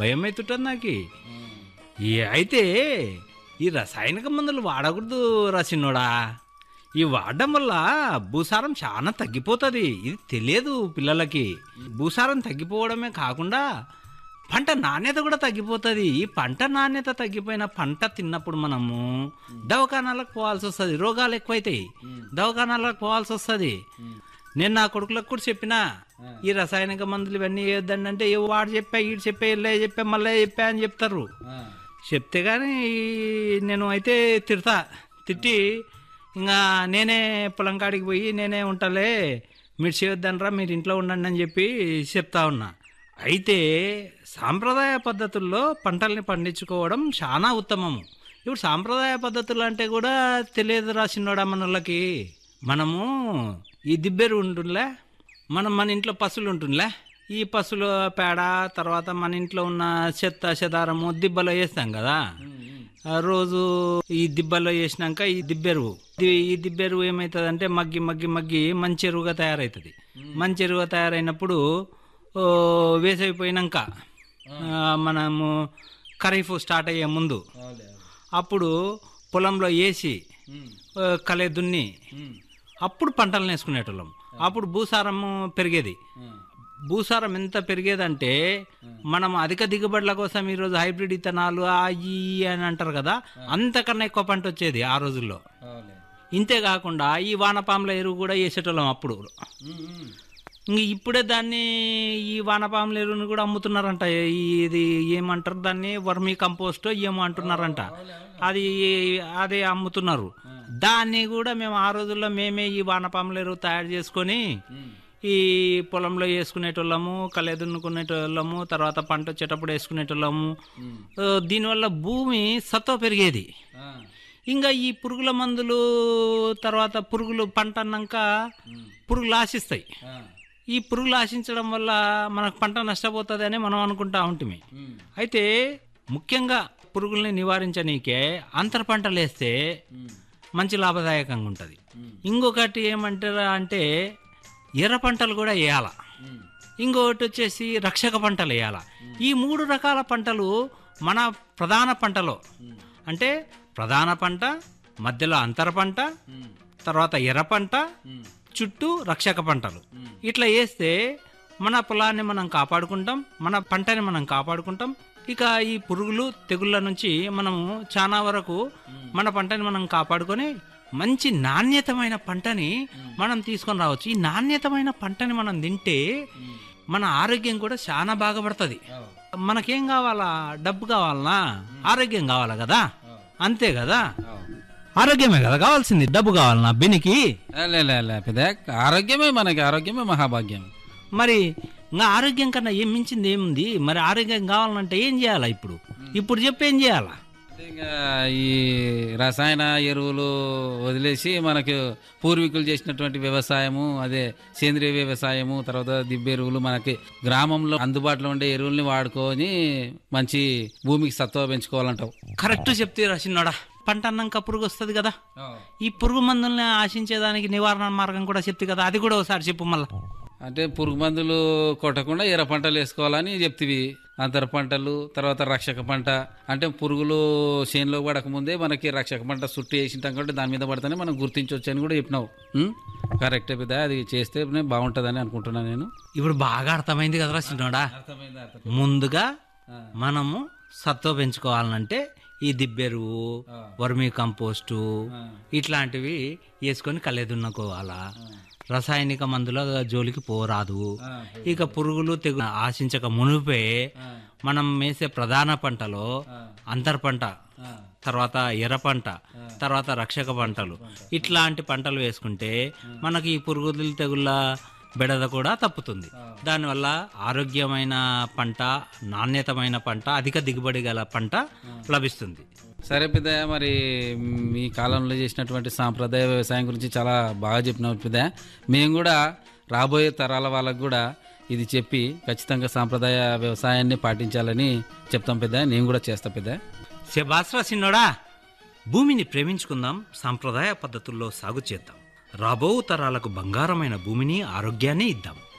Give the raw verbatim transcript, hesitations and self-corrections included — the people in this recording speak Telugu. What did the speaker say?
భయం అవుతుంటుంది నాకు. ఈ అయితే ఈ రసాయనిక మందులు వాడకూడదు రసినోడా. ఈ వాడడం వల్ల భూసారం చాలా తగ్గిపోతుంది. ఇది తెలియదు పిల్లలకి. భూసారం తగ్గిపోవడమే కాకుండా పంట నాణ్యత కూడా తగ్గిపోతుంది. ఈ పంట నాణ్యత తగ్గిపోయిన పంట తిన్నప్పుడు మనము దవాఖానాలకు పోవాల్సి వస్తుంది. రోగాలు ఎక్కువైతాయి, దవాఖానాలకు పోవాల్సి వస్తుంది. నేను నా కొడుకులకు కూడా చెప్పినా ఈ రసాయనిక మందులు ఇవన్నీ వేయొద్దండి అంటే, ఏ వాడు చెప్పా ఈడు చెప్పా ఇల్లే చెప్పా మళ్ళీ చెప్పా అని చెప్తారు. చెప్తే కానీ నేను అయితే తిడతా. తిట్టి ఇంకా నేనే పొలం కాడికి పోయి నేనే ఉంటాలే, మీరు చేయొద్దనరా, మీరు ఇంట్లో ఉండండి అని చెప్పి చెప్తా ఉన్నా. అయితే సాంప్రదాయ పద్ధతుల్లో పంటల్ని పండించుకోవడం చాలా ఉత్తమము. ఇప్పుడు సాంప్రదాయ పద్ధతులు అంటే కూడా తెలియదు రాసినోడా మనోళ్ళకి. మనము ఈ దిబ్బెరు ఉంటుందిలే, మనం మన ఇంట్లో పశువులు ఉంటుందిలే, ఈ పశువుల పేడ తర్వాత మన ఇంట్లో ఉన్న చెత్త చెదారము దిబ్బలో వేస్తాం కదా. రోజు ఈ దిబ్బలో వేసినాక ఈ దిబ్బెరువు ఈ దిబ్బెరువు ఏమవుతుంది మగ్గి మగ్గి మగ్గి మంచి ఎరువుగా తయారవుతుంది. మంచి ఎరువుగా తయారైనప్పుడు వేసైపోయినాక మనము ఖరీఫ్ స్టార్ట్ అయ్యే ముందు అప్పుడు పొలంలో వేసి కలే దున్ని అప్పుడు పంటలు వేసుకునేటోళ్ళం. అప్పుడు భూసారము పెరిగేది. భూసారం ఎంత పెరిగేదంటే మనం అధిక దిగుబడుల కోసం ఈరోజు హైబ్రిడ్ ఇత్తనాలు ఆ ఈ అని అంటారు కదా, అంతకన్నా ఎక్కువ పంట వచ్చేది ఆ రోజుల్లో. ఇంతేకాకుండా ఈ వానపాముల ఎరువు కూడా వేసేటోళ్ళం అప్పుడు. ఇంక ఇప్పుడే దాన్ని ఈ వానపాముల ఎరువుని కూడా అమ్ముతున్నారంట. ఇది ఏమంటారు దాన్ని, వర్మీ కంపోస్ట్ ఏమో అంటున్నారంట. అది అదే అమ్ముతున్నారు. దాన్ని కూడా మేము ఆ రోజుల్లో మేమే ఈ వానపాముల ఎరువు తయారు చేసుకొని ఈ పొలంలో వేసుకునేటోళ్ళము, కలే దున్నుకునేటోళ్ళము, తర్వాత పంట వచ్చేటప్పుడు వేసుకునేటోళ్ళము. దీనివల్ల భూమి సత్వ పెరిగేది. ఇంకా ఈ పురుగుల మందులు తర్వాత పురుగులు పంట అన్నాక పురుగులు ఆశిస్తాయి. ఈ పురుగులు ఆశించడం వల్ల మనకు పంట నష్టపోతుంది అని మనం అనుకుంటా ఉంటుంది. అయితే ముఖ్యంగా పురుగుల్ని నివారించనీకే అంతర పంటలు వేస్తే మంచి లాభదాయకంగా ఉంటుంది. ఇంకొకటి ఏమంటారా అంటే ఎర్ర పంటలు కూడా వేయాల. ఇంకొకటి వచ్చేసి రక్షక పంటలు వేయాల. ఈ మూడు రకాల పంటలు మన ప్రధాన పంటలో అంటే ప్రధాన పంట, మధ్యలో అంతర పంట, తర్వాత ఎర్ర పంట, చుట్టూ రక్షక పంటలు ఇట్లా వేస్తే మన పొలాన్ని మనం కాపాడుకుంటాం, మన పంటని మనం కాపాడుకుంటాం. ఇక ఈ పురుగులు తెగుళ్ళ నుంచి మనము చాలా వరకు మన పంటని మనం కాపాడుకొని మంచి నాణ్యతమైన పంటని మనం తీసుకొని రావచ్చు. ఈ నాణ్యతమైన పంటని మనం తింటే మన ఆరోగ్యం కూడా చాలా బాగుపడుతుంది. మనకేం కావాలా, డబ్బు కావాలనా, ఆరోగ్యం కావాలా కదా, అంతే కదా. ఆరోగ్యమే కదా కావాల్సింది, డబ్బు కావాలనా బెనికి? ఆరోగ్యమే మనకి, ఆరోగ్యమే మహాభాగ్యం. మరి ఇంకా ఆరోగ్యం కన్నా ఏం మించింది ఏముంది? మరి ఆరోగ్యం కావాలంటే ఏం చేయాలా? ఇప్పుడు ఇప్పుడు చెప్పి ఏం చేయాలా? ఇంకా ఈ రసాయన ఎరువులు వదిలేసి మనకు పూర్వీకులు చేసినటువంటి వ్యవసాయము, అదే సేంద్రియ వ్యవసాయము, తర్వాత దిబ్బ ఎరువులు, మనకి గ్రామంలో అందుబాటులో ఉండే ఎరువుల్ని వాడుకొని మంచి భూమికి సత్వ పెంచుకోవాలంటావు. కరెక్ట్ చెప్తే రాసినాడా. పంట అన్నాక పురుగు వస్తుంది కదా, ఈ పురుగు మందుల్ని ఆశించేదానికి నివారణ మార్గం కూడా చెప్తే కదా, అది కూడా ఒకసారి చెప్పు మళ్ళా. అంటే పురుగు మందులు కొట్టకుండా ఎర్ర పంటలు వేసుకోవాలని చెప్తివి. అంతర పంటలు, తర్వాత రక్షక పంట అంటే పురుగులు చేనులో పడకముందే మనకి రక్షక పంట చుట్టూ వేసింటాం కాబట్టి దాని మీద పడితేనే మనం గుర్తించవచ్చు అని కూడా చెప్పినావు. కరెక్టే పెద్ద, అది చేస్తే బాగుంటుందని అనుకుంటున్నాను నేను. ఇప్పుడు బాగా అర్థమైంది కదరా చిన్నోడా. ముందుగా మనము సత్వ పెంచుకోవాలంటే ఈ దిబ్బెరువు, వర్మీ కంపోస్టు ఇట్లాంటివి వేసుకొని కళ్ళెదున్నుకోవాలా. రసాయనిక మందుల జోలికి పోరాదు. ఇక పురుగులు తెగు ఆశించక మునిపే మనం వేసే ప్రధాన పంటలో అంతర్ పంట, తర్వాత ఎర్ర పంట, తర్వాత రక్షక పంటలు ఇట్లాంటి పంటలు వేసుకుంటే మనకి ఈ పురుగులు తెగుళ్ళ బెడద కూడా తప్పుతుంది. దానివల్ల ఆరోగ్యమైన పంట, నాణ్యతమైన పంట, అధిక దిగుబడి గల పంట లభిస్తుంది. సరే పెద్దయ్య, మరి మీ కాలంలో చేసినటువంటి సాంప్రదాయ వ్యవసాయం గురించి చాలా బాగా చెప్పినావు పెద్దయ్య. మేము కూడా రాబోయే తరాల వాళ్ళకు కూడా ఇది చెప్పి ఖచ్చితంగా సాంప్రదాయ వ్యవసాయాన్ని పాటించాలని చెప్తాం పెద్దయ్య. నేను కూడా చేస్తా పెద్దయ్య. శభాస్రా సిన్నోడా. భూమిని ప్రేమించుకుందాం, సాంప్రదాయ పద్ధతుల్లో సాగు చేద్దాం. రాబో తరాలకు బంగారమైన భూమిని, ఆరోగ్యాన్ని ఇద్దాం.